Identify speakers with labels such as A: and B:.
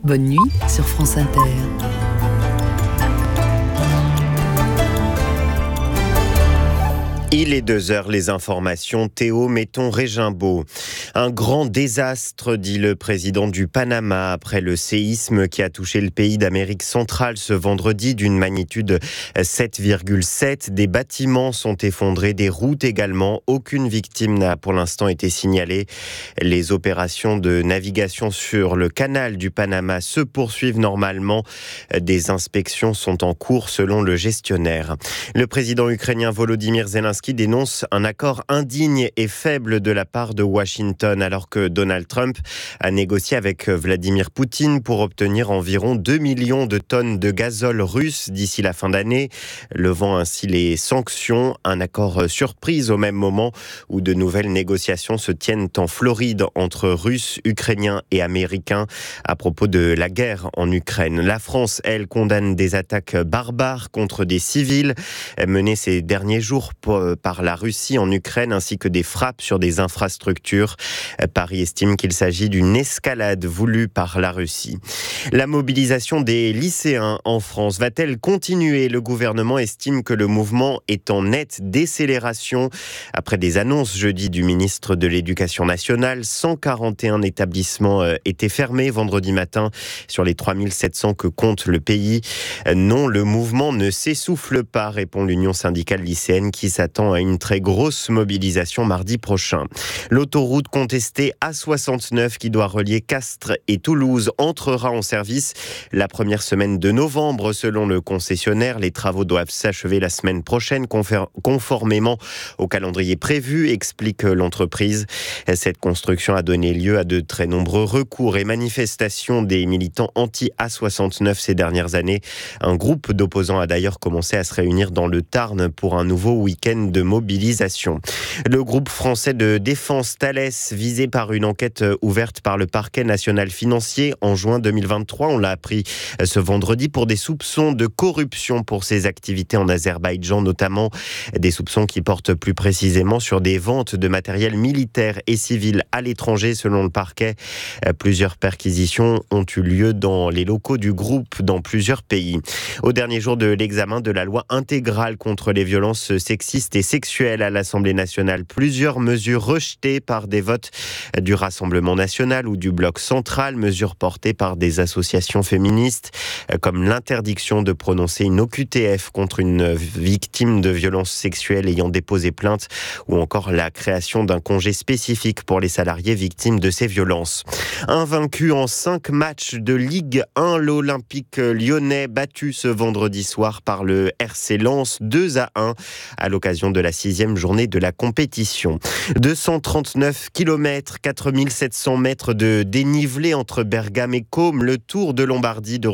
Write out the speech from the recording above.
A: Bonne nuit sur France Inter.
B: Il est 2h, les informations, Théo Metton-Régimbaud. Un grand désastre, dit le président du Panama, après le séisme qui a touché le pays d'Amérique centrale ce vendredi d'une magnitude 7,7. Des bâtiments sont effondrés, des routes également. Aucune victime n'a pour l'instant été signalée. Les opérations de navigation sur le canal du Panama se poursuivent normalement. Des inspections sont en cours selon le gestionnaire. Le président ukrainien Volodymyr Zelensky dénonce un accord indigne et faible de la part de Washington, alors que Donald Trump a négocié avec Vladimir Poutine pour obtenir environ 2 millions de tonnes de gazole russe d'ici la fin d'année, levant ainsi les sanctions. Un accord surprise au même moment où de nouvelles négociations se tiennent en Floride entre Russes, Ukrainiens et Américains à propos de la guerre en Ukraine. La France, elle, condamne des attaques barbares contre des civils menées ces derniers jours par la Russie en Ukraine, ainsi que des frappes sur des infrastructures. Paris estime qu'il s'agit d'une escalade voulue par la Russie. La mobilisation des lycéens en France va-t-elle continuer ? Le gouvernement estime que le mouvement est en nette décélération. Après des annonces jeudi du ministre de l'Éducation nationale, 141 établissements étaient fermés vendredi matin sur les 3700 que compte le pays. Non, le mouvement ne s'essouffle pas, répond l'Union syndicale lycéenne qui s'attend à une très grosse mobilisation mardi prochain. L'autoroute contestée A69 qui doit relier Castres et Toulouse entrera en service la première semaine de novembre selon le concessionnaire. Les travaux doivent s'achever la semaine prochaine conformément au calendrier prévu, explique l'entreprise. Cette construction a donné lieu à de très nombreux recours et manifestations des militants anti-A69 ces dernières années. Un groupe d'opposants a d'ailleurs commencé à se réunir dans le Tarn pour un nouveau week-end de mobilisation. Le groupe français de défense Thales, visé par une enquête ouverte par le parquet national financier en juin 2023, on l'a appris ce vendredi, pour des soupçons de corruption pour ses activités en Azerbaïdjan notamment, des soupçons qui portent plus précisément sur des ventes de matériel militaire et civil à l'étranger selon le parquet. Plusieurs perquisitions ont eu lieu dans les locaux du groupe dans plusieurs pays. Au dernier jour de l'examen de la loi intégrale contre les violences sexistes et sexuelles à l'Assemblée nationale, plusieurs mesures rejetées par des votes du Rassemblement national ou du Bloc central, mesures portées par des associations féministes, comme l'interdiction de prononcer une OQTF contre une victime de violences sexuelles ayant déposé plainte, ou encore la création d'un congé spécifique pour les salariés victimes de ces violences. Invaincu en 5 matchs de Ligue 1, l'Olympique lyonnais battu ce vendredi soir par le RC Lens 2-1 à l'occasion de la 6e journée de la compétition. 239 km, 4700 mètres de dénivelé entre Bergame et Côme, le Tour de Lombardie de